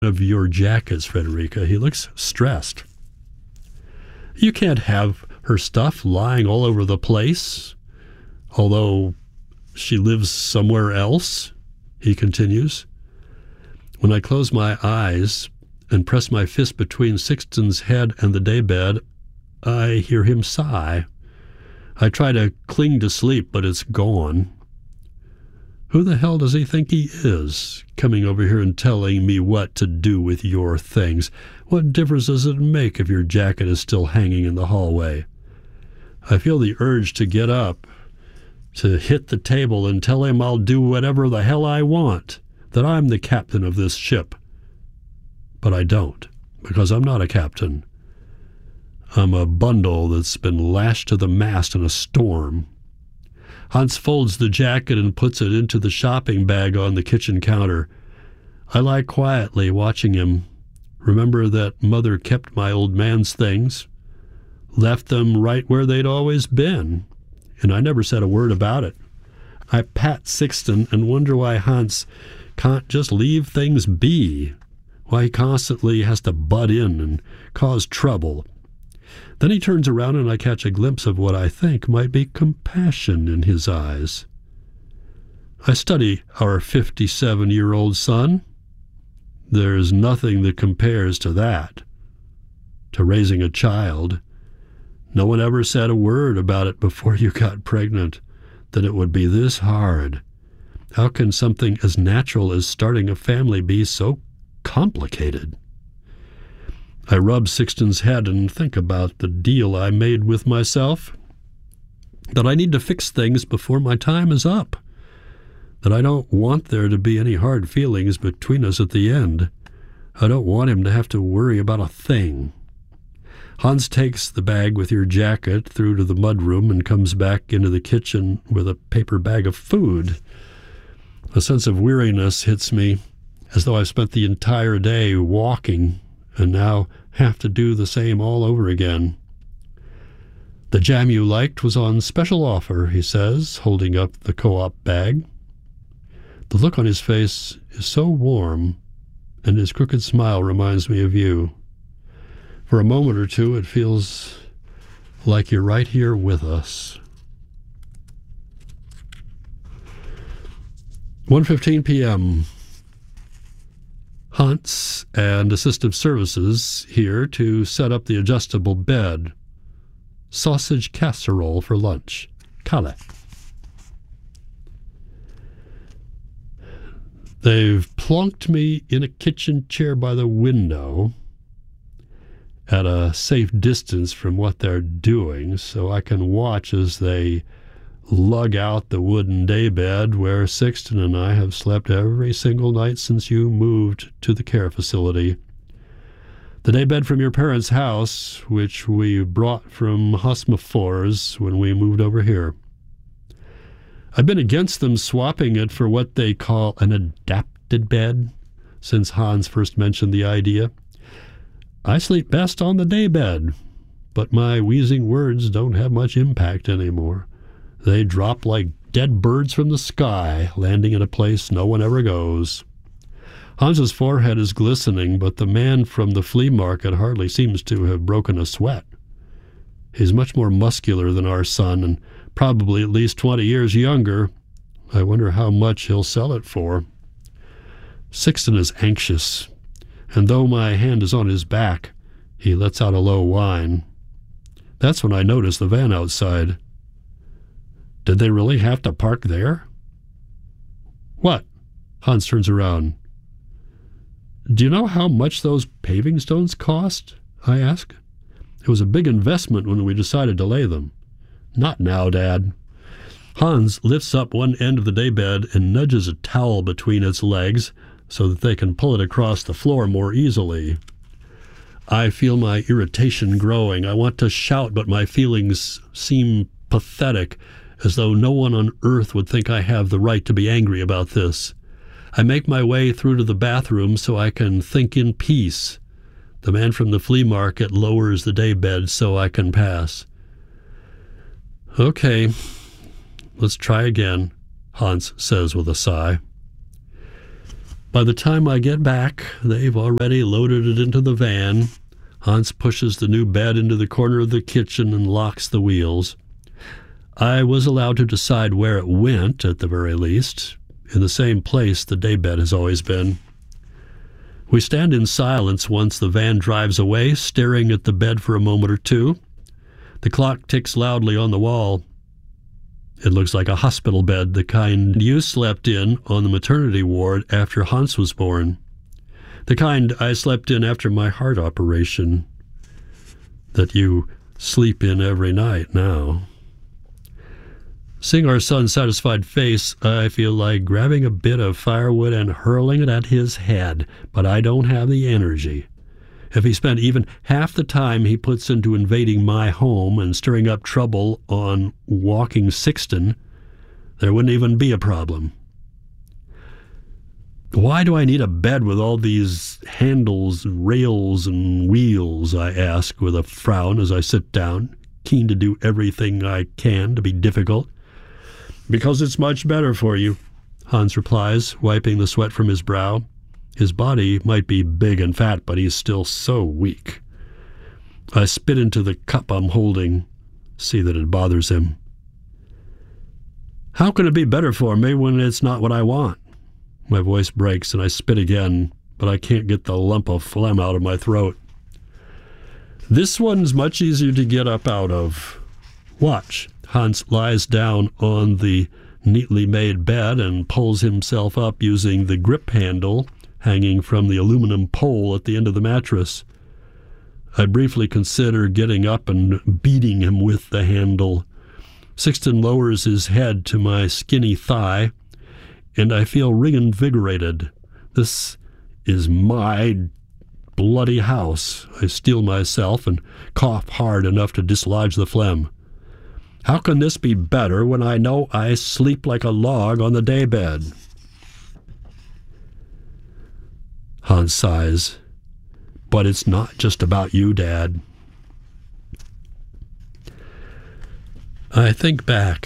of your jackets, Frederica. He looks stressed. You can't have her stuff lying all over the place, although she lives somewhere else, he continues. When I close my eyes and press my fist between Sixton's head and the daybed, I hear him sigh. I try to cling to sleep, but it's gone. Who the hell does he think he is, coming over here and telling me what to do with your things? What difference does it make if your jacket is still hanging in the hallway? I feel the urge to get up, to hit the table and tell him I'll do whatever the hell I want, that I'm the captain of this ship. But I don't, because I'm not a captain. I'm a bundle that's been lashed to the mast in a storm. Hans folds the jacket and puts it into the shopping bag on the kitchen counter. I lie quietly watching him. Remember that Mother kept my old man's things, left them right where they'd always been, and I never said a word about it. I pat Sixton and wonder why Hans can't just leave things be, why he constantly has to butt in and cause trouble. Then he turns around and I catch a glimpse of what I think might be compassion in his eyes. I study our 57-year-old son. There's nothing that compares to that, to raising a child. No one ever said a word about it before you got pregnant, that it would be this hard. How can something as natural as starting a family be so complicated? I rub Sixton's head and think about the deal I made with myself, that I need to fix things before my time is up, that I don't want there to be any hard feelings between us at the end. I don't want him to have to worry about a thing. Hans takes the bag with your jacket through to the mudroom and comes back into the kitchen with a paper bag of food. A sense of weariness hits me, as though I've spent the entire day walking and now have to do the same all over again. The jam you liked was on special offer, he says, holding up the co-op bag. The look on his face is so warm, and his crooked smile reminds me of you. For a moment or two, it feels like you're right here with us. 1:15 p.m. Hans and Assistive Services here to set up the adjustable bed. Sausage casserole for lunch. Kalle. They've plonked me in a kitchen chair by the window at a safe distance from what they're doing, so I can watch as they lug out the wooden daybed where Sixton and I have slept every single night since you moved to the care facility. The daybed from your parents' house, which we brought from Hosmafors when we moved over here. I've been against them swapping it for what they call an adapted bed since Hans first mentioned the idea. I sleep best on the daybed, but my wheezing words don't have much impact anymore. They drop like dead birds from the sky, landing in a place no one ever goes. Hans's forehead is glistening, but the man from the flea market hardly seems to have broken a sweat. He's much more muscular than our son, and probably at least 20 years younger. I wonder how much he'll sell it for. Sixton is anxious, and though my hand is on his back, he lets out a low whine. That's when I notice the van outside. Did they really have to park there? What? Hans turns around. Do you know how much those paving stones cost? I ask. It was a big investment when we decided to lay them. Not now, Dad. Hans lifts up one end of the daybed and nudges a towel between its legs so that they can pull it across the floor more easily. I feel my irritation growing. I want to shout, but my feelings seem pathetic, as though no one on earth would think I have the right to be angry about this. I make my way through to the bathroom so I can think in peace. The man from the flea market lowers the daybed so I can pass. Okay, let's try again, Hans says with a sigh. By the time I get back, they've already loaded it into the van. Hans pushes the new bed into the corner of the kitchen and locks the wheels. I was allowed to decide where it went, at the very least, in the same place the daybed has always been. We stand in silence once the van drives away, staring at the bed for a moment or two. The clock ticks loudly on the wall. It looks like a hospital bed, the kind you slept in on the maternity ward after Hans was born. The kind I slept in after my heart operation, that you sleep in every night now. Seeing our son's satisfied face, I feel like grabbing a bit of firewood and hurling it at his head, but I don't have the energy. If he spent even half the time he puts into invading my home and stirring up trouble on Walking Sixton, there wouldn't even be a problem. Why do I need a bed with all these handles, rails, and wheels? I ask with a frown as I sit down, keen to do everything I can to be difficult. Because it's much better for you, Hans replies, wiping the sweat from his brow. His body might be big and fat, but he's still so weak. I spit into the cup I'm holding, see that it bothers him. How can it be better for me when it's not what I want? My voice breaks and I spit again, but I can't get the lump of phlegm out of my throat. This one's much easier to get up out of. Watch. Hans lies down on the neatly made bed and pulls himself up using the grip handle hanging from the aluminum pole at the end of the mattress. I briefly consider getting up and beating him with the handle. Sixton lowers his head to my skinny thigh, and I feel reinvigorated. This is my bloody house. I steel myself and cough hard enough to dislodge the phlegm. How can this be better when I know I sleep like a log on the daybed? Hans sighs. But it's not just about you, Dad. I think back.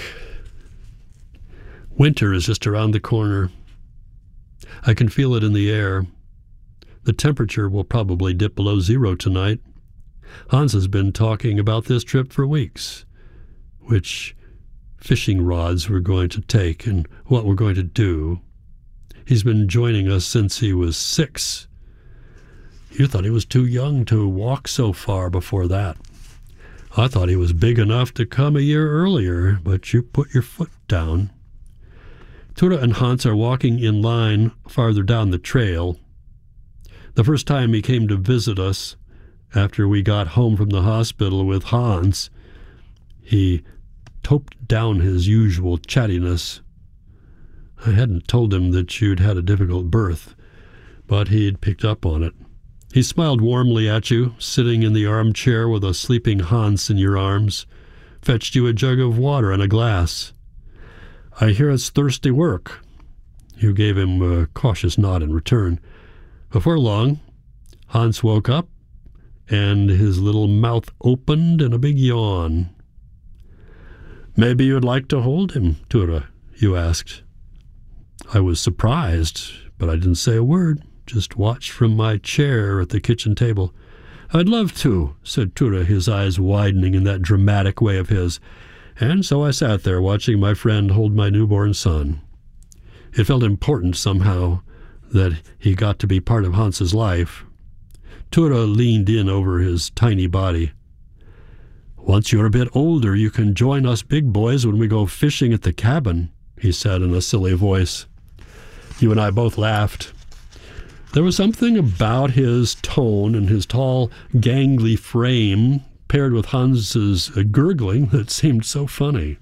Winter is just around the corner. I can feel it in the air. The temperature will probably dip below zero tonight. Hans has been talking about this trip for weeks. Which fishing rods we're going to take and what we're going to do. He's been joining us since he was 6. You thought he was too young to walk so far before that. I thought he was big enough to come a year earlier, but you put your foot down. Tura and Hans are walking in line farther down the trail. The first time he came to visit us, after we got home from the hospital with Hans, he toped down his usual chattiness. I hadn't told him that you'd had a difficult birth, but he'd picked up on it. He smiled warmly at you, sitting in the armchair with a sleeping Hans in your arms, fetched you a jug of water and a glass. I hear it's thirsty work. You gave him a cautious nod in return. Before long, Hans woke up, and his little mouth opened in a big yawn. Maybe you'd like to hold him, Tura, you asked. I was surprised, but I didn't say a word, just watched from my chair at the kitchen table. I'd love to, said Tura, his eyes widening in that dramatic way of his, and so I sat there watching my friend hold my newborn son. It felt important somehow that he got to be part of Hans's life. Tura leaned in over his tiny body. Once you're a bit older, you can join us big boys when we go fishing at the cabin, he said in a silly voice. You and I both laughed. There was something about his tone and his tall, gangly frame, paired with Hans's gurgling, that seemed so funny.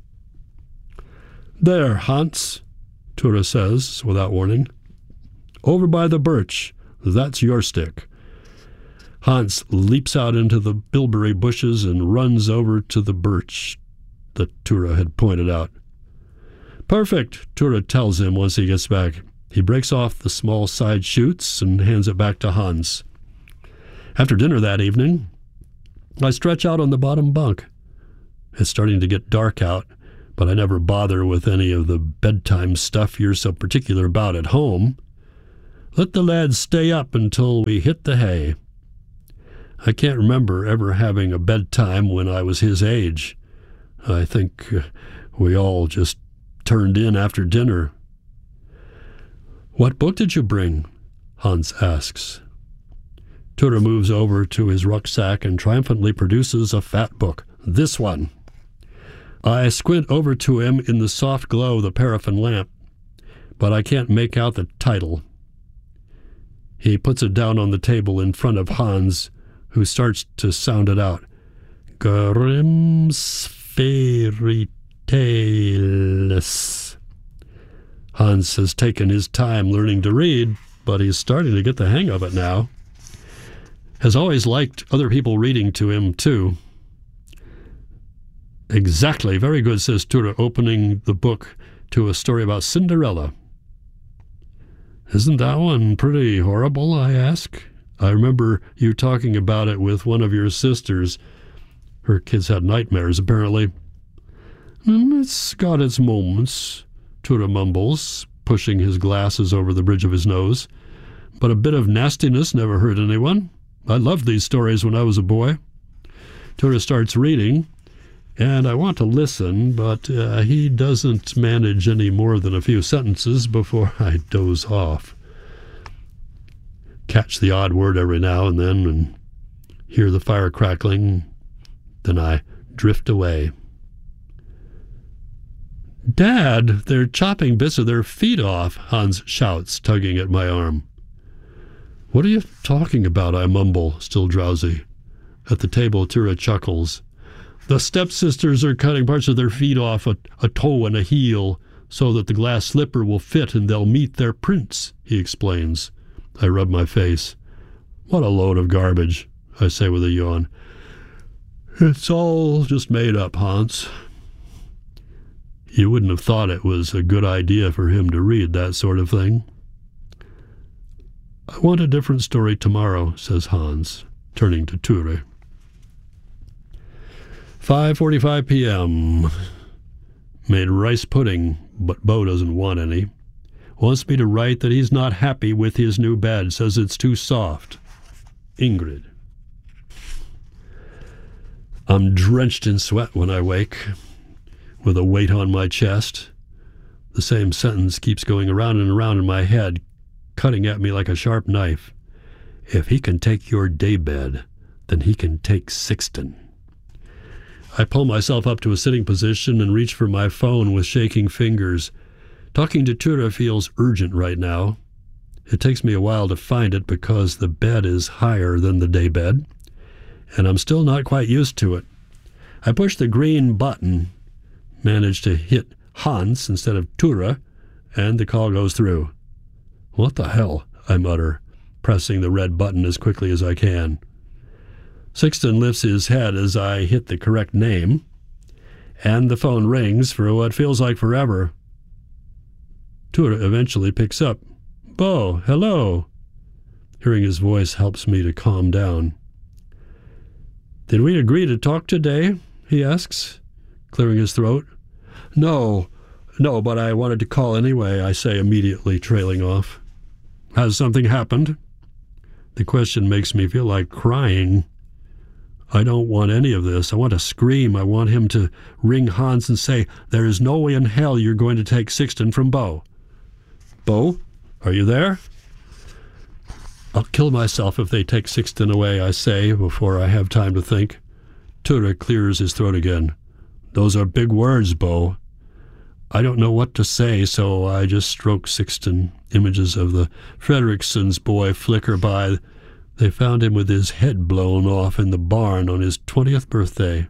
There, Hans, Tura says, without warning. Over by the birch. That's your stick. Hans leaps out into the bilberry bushes and runs over to the birch that Tura had pointed out. Perfect, Tura tells him once he gets back. He breaks off the small side shoots and hands it back to Hans. After dinner that evening, I stretch out on the bottom bunk. It's starting to get dark out, but I never bother with any of the bedtime stuff you're so particular about at home. Let the lads stay up until we hit the hay. I can't remember ever having a bedtime when I was his age. I think we all just turned in after dinner. What book did you bring? Hans asks. Ture moves over to his rucksack and triumphantly produces a fat book. This one. I squint over to him in the soft glow of the paraffin lamp, but I can't make out the title. He puts it down on the table in front of Hans, who starts to sound it out. Grimm's Fairy Tales. Hans has taken his time learning to read, but he's starting to get the hang of it now. Has always liked other people reading to him, too. Exactly, very good, says Ture, opening the book to a story about Cinderella. Isn't that one pretty horrible, I ask? I remember you talking about it with one of your sisters. Her kids had nightmares, apparently. It's got its moments, Ture mumbles, pushing his glasses over the bridge of his nose. But a bit of nastiness never hurt anyone. I loved these stories when I was a boy. Ture starts reading, and I want to listen, but he doesn't manage any more than a few sentences before I doze off. Catch the odd word every now and then and hear the fire crackling. Then I drift away. Dad, they're chopping bits of their feet off, Hans shouts, tugging at my arm. What are you talking about? I mumble, still drowsy. At the table, Ture chuckles. The stepsisters are cutting parts of their feet off, a toe and a heel, so that the glass slipper will fit and they'll meet their prince, he explains. I rub my face. What a load of garbage, I say with a yawn. It's all just made up, Hans. You wouldn't have thought it was a good idea for him to read that sort of thing. I want a different story tomorrow, says Hans, turning to Ture. 5:45 p.m. Made rice pudding, but Bo doesn't want any. Wants me to write that he's not happy with his new bed, says it's too soft. Ingrid. I'm drenched in sweat when I wake, with a weight on my chest. The same sentence keeps going around and around in my head, cutting at me like a sharp knife. If he can take your daybed, then he can take Sixten. I pull myself up to a sitting position and reach for my phone with shaking fingers. Talking to Ture feels urgent right now. It takes me a while to find it because the bed is higher than the daybed, and I'm still not quite used to it. I push the green button, manage to hit Hans instead of Ture, and the call goes through. What the hell? I mutter, pressing the red button as quickly as I can. Sixten lifts his head as I hit the correct name, and the phone rings for what feels like forever. Ture eventually picks up. Bo, hello. Hearing his voice helps me to calm down. Did we agree to talk today? He asks, clearing his throat. No, but I wanted to call anyway, I say, immediately trailing off. Has something happened? The question makes me feel like crying. I don't want any of this. I want to scream. I want him to ring Hans and say, there is no way in hell you're going to take Sixten from Bo. Bo, are you there? I'll kill myself if they take Sixten away, I say, before I have time to think. Ture clears his throat again. Those are big words, Bo. I don't know what to say, so I just stroke Sixten. Images of the Fredricksons' boy flicker by. They found him with his head blown off in the barn on his 20th birthday.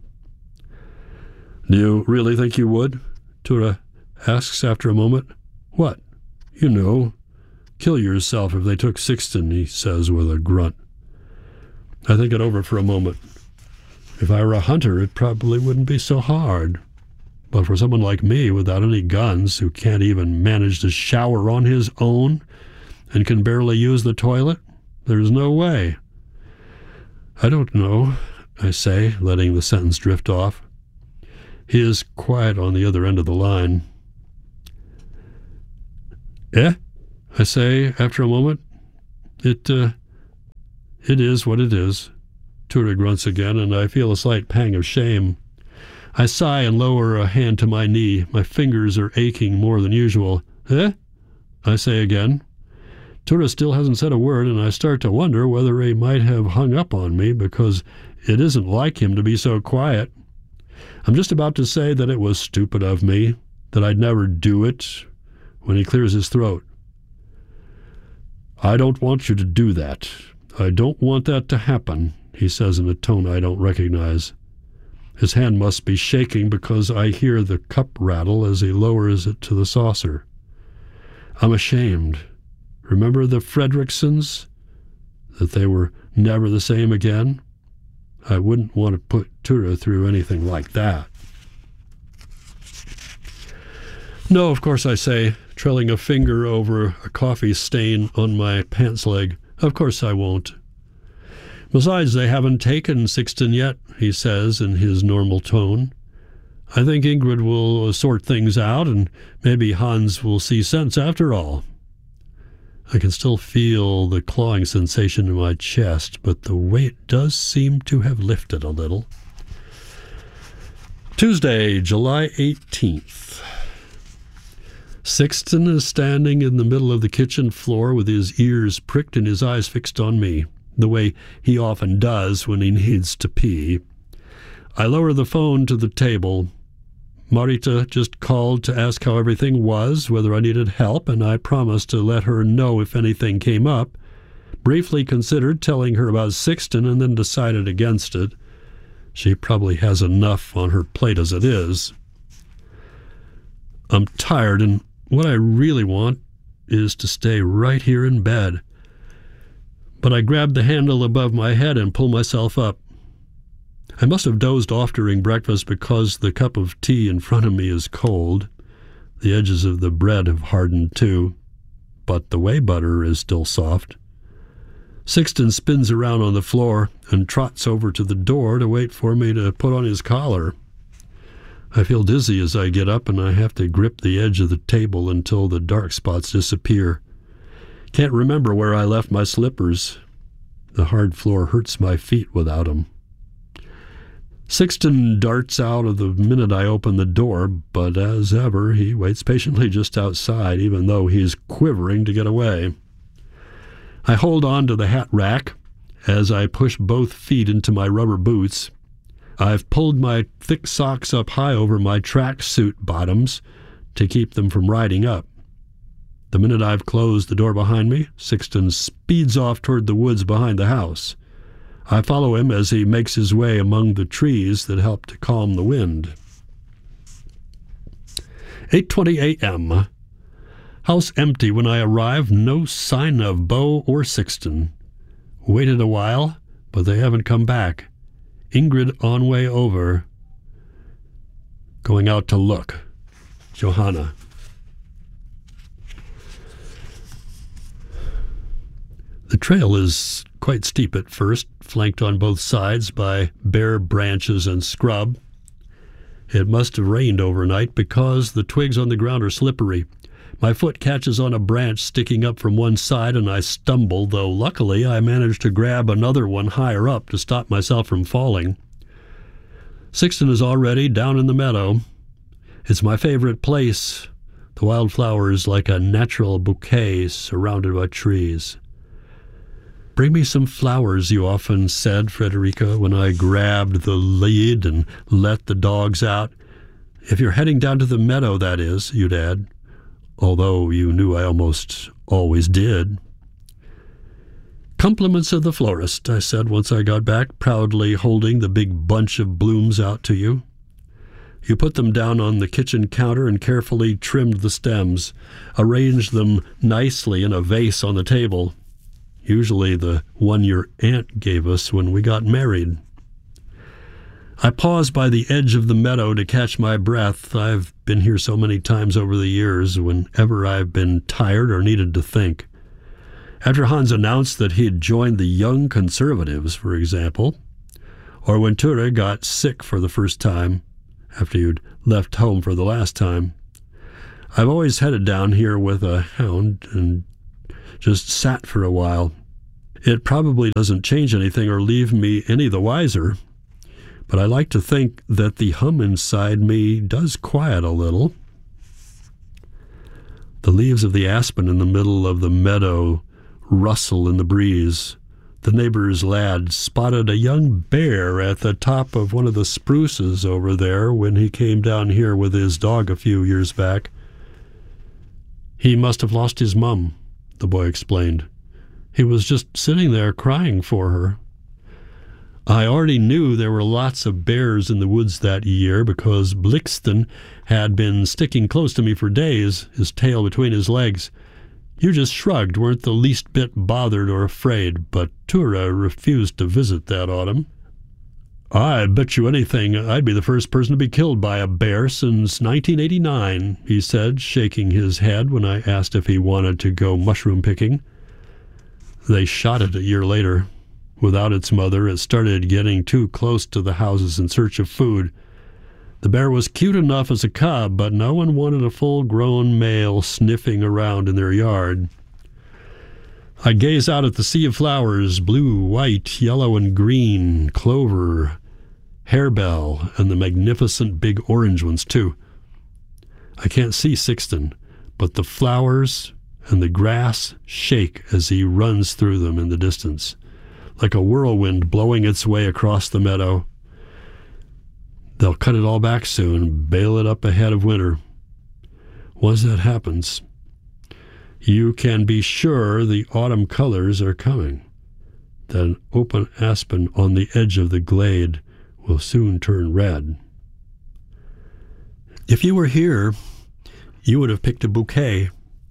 Do you really think you would? Ture asks after a moment. What? You know, kill yourself if they took Sixten, he says with a grunt. I think it over for a moment. If I were a hunter, it probably wouldn't be so hard. But for someone like me, without any guns, who can't even manage to shower on his own and can barely use the toilet, there's no way. I don't know, I say, letting the sentence drift off. He is quiet on the other end of the line. Eh? I say after a moment. It is what it is. Tura grunts again, and I feel a slight pang of shame. I sigh and lower a hand to my knee. My fingers are aching more than usual. Eh? I say again. Tura still hasn't said a word, and I start to wonder whether he might have hung up on me, because it isn't like him to be so quiet. I'm just about to say that it was stupid of me, that I'd never do it, when he clears his throat. I don't want you to do that. I don't want that to happen, he says in a tone I don't recognize. His hand must be shaking because I hear the cup rattle as he lowers it to the saucer. I'm ashamed. Remember the Fredricksons? That they were never the same again? I wouldn't want to put Tura through anything like that. No, of course, I say, trailing a finger over a coffee stain on my pants leg. Of course I won't. Besides, they haven't taken Sixten yet, he says in his normal tone. I think Ingrid will sort things out, and maybe Hans will see sense after all. I can still feel the clawing sensation in my chest, but the weight does seem to have lifted a little. Tuesday, July 18th. Sixten is standing in the middle of the kitchen floor with his ears pricked and his eyes fixed on me, the way he often does when he needs to pee. I lower the phone to the table. Marita just called to ask how everything was, whether I needed help, and I promised to let her know if anything came up. Briefly considered telling her about Sixten and then decided against it. She probably has enough on her plate as it is. I'm tired, and what I really want is to stay right here in bed. But I grab the handle above my head and pull myself up. I must have dozed off during breakfast because the cup of tea in front of me is cold. The edges of the bread have hardened too, but the whey butter is still soft. Sixten spins around on the floor and trots over to the door to wait for me to put on his collar. I feel dizzy as I get up, and I have to grip the edge of the table until the dark spots disappear. Can't remember where I left my slippers. The hard floor hurts my feet without 'em. Sixten darts out of the minute I open the door, but as ever, he waits patiently just outside, even though he's quivering to get away. I hold on to the hat rack as I push both feet into my rubber boots. I've pulled my thick socks up high over my tracksuit bottoms to keep them from riding up. The minute I've closed the door behind me, Sixten speeds off toward the woods behind the house. I follow him as he makes his way among the trees that help to calm the wind. 8:20 a.m. House empty when I arrive, no sign of Bo or Sixten. Waited a while, but they haven't come back. Ingrid on way over. Going out to look. Johanna. The trail is quite steep at first, flanked on both sides by bare branches and scrub. It must have rained overnight because the twigs on the ground are slippery. My foot catches on a branch sticking up from one side and I stumble, though luckily I manage to grab another one higher up to stop myself from falling. Sixten is already down in the meadow. It's my favorite place. The wildflowers like a natural bouquet surrounded by trees. Bring me some flowers, you often said, Frederica, when I grabbed the lead and let the dogs out. If you're heading down to the meadow, that is, you'd add, although you knew I almost always did. Compliments of the florist, I said once I got back, proudly holding the big bunch of blooms out to you. You put them down on the kitchen counter and carefully trimmed the stems, arranged them nicely in a vase on the table, usually the one your aunt gave us when we got married. I paused by the edge of the meadow to catch my breath. I've been here so many times over the years, whenever I've been tired or needed to think. After Hans announced that he'd joined the Young Conservatives, for example, or when Tura got sick for the first time, after you'd left home for the last time. I've always headed down here with a hound and just sat for a while, It probably doesn't change anything or leave me any the wiser, but I like to think that the hum inside me does quiet a little. The leaves of the aspen in the middle of the meadow rustle in the breeze. The neighbor's lad spotted a young bear at the top of one of the spruces over there when he came down here with his dog a few years back. He must have lost his mum, the boy explained. He was just sitting there crying for her. I already knew there were lots of bears in the woods that year because Blixton had been sticking close to me for days, his tail between his legs. You just shrugged, weren't the least bit bothered or afraid, but Tura refused to visit that autumn. I bet you anything I'd be the first person to be killed by a bear since 1989, he said, shaking his head when I asked if he wanted to go mushroom picking. They shot it a year later. Without its mother, it started getting too close to the houses in search of food. The bear was cute enough as a cub, but no one wanted a full-grown male sniffing around in their yard. I gaze out at the sea of flowers, blue, white, yellow, and green, clover, harebell, and the magnificent big orange ones, too. I can't see Sixton, but the flowers and the grass shake as he runs through them in the distance, like a whirlwind blowing its way across the meadow. They'll cut it all back soon, bale it up ahead of winter. Once that happens, you can be sure the autumn colors are coming. That open aspen on the edge of the glade will soon turn red. If you were here, you would have picked a bouquet.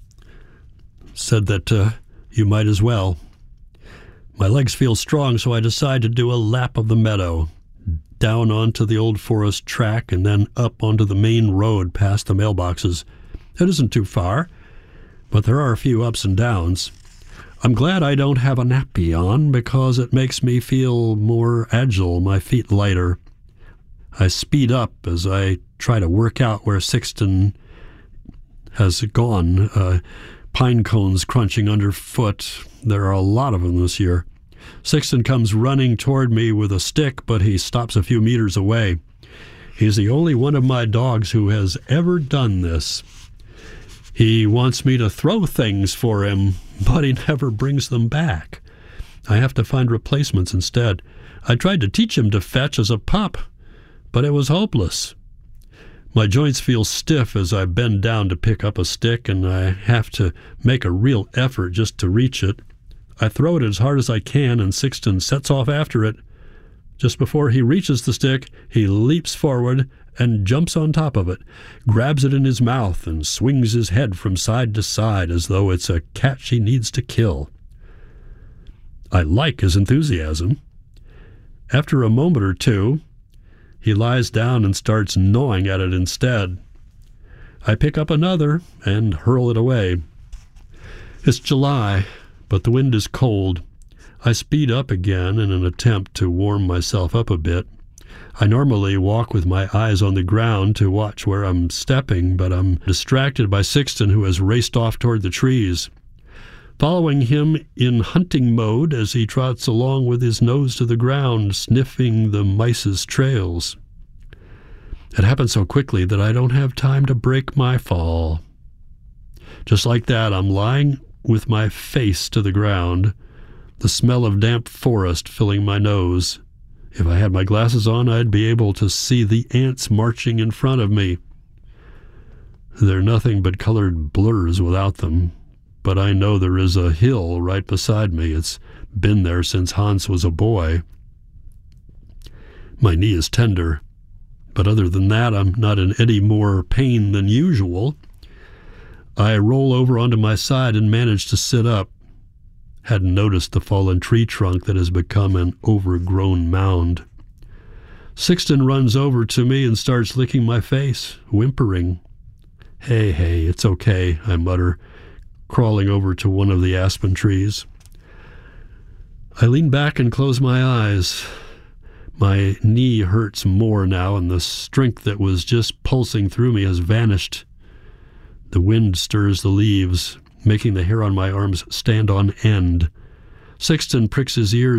Said that you might as well. My legs feel strong, so I decide to do a lap of the meadow, down onto the old forest track and then up onto the main road past the mailboxes. It isn't too far, but there are a few ups and downs. I'm glad I don't have a nappy on because it makes me feel more agile, my feet lighter. I speed up as I try to work out where Sixton has gone. Pine cones crunching underfoot. There are a lot of them this year. Sixton comes running toward me with a stick, but he stops a few meters away. He's the only one of my dogs who has ever done this. He wants me to throw things for him, but he never brings them back. I have to find replacements instead. I tried to teach him to fetch as a pup, but it was hopeless. My joints feel stiff as I bend down to pick up a stick, and I have to make a real effort just to reach it. I throw it as hard as I can, and Sixton sets off after it. Just before he reaches the stick, he leaps forward and jumps on top of it, grabs it in his mouth, and swings his head from side to side as though it's a catch he needs to kill. I like his enthusiasm. After a moment or two, he lies down and starts gnawing at it instead. I pick up another and hurl it away. It's July, but the wind is cold. I speed up again in an attempt to warm myself up a bit. I normally walk with my eyes on the ground to watch where I'm stepping, but I'm distracted by Sixton, who has raced off toward the trees. Following him in hunting mode as he trots along with his nose to the ground, sniffing the mice's trails. It happens so quickly that I don't have time to break my fall. Just like that, I'm lying with my face to the ground, the smell of damp forest filling my nose. If I had my glasses on, I'd be able to see the ants marching in front of me. They're nothing but colored blurs without them, but I know there is a hill right beside me. It's been there since Hans was a boy. My knee is tender, but other than that, I'm not in any more pain than usual. I roll over onto my side and manage to sit up. Hadn't noticed the fallen tree trunk that has become an overgrown mound. Sixton runs over to me and starts licking my face, whimpering. Hey, it's okay, I mutter, crawling over to one of the aspen trees. I lean back and close my eyes. My knee hurts more now, and the strength that was just pulsing through me has vanished. The wind stirs the leaves, making the hair on my arms stand on end. Sexton pricks his ears